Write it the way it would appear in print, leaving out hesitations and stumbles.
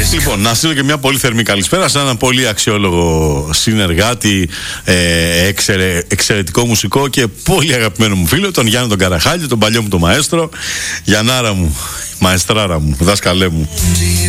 Λοιπόν, να στείλω και μια πολύ θερμή καλησπέρα σε έναν πολύ αξιόλογο συνεργάτη, εξαιρετικό μουσικό και πολύ αγαπημένο μου φίλο, τον Γιάννη τον Καραχάλη, τον παλιό μου τον μαέστρο. Γιαννάρα μου, μαεστράρα μου, δάσκαλέ μου.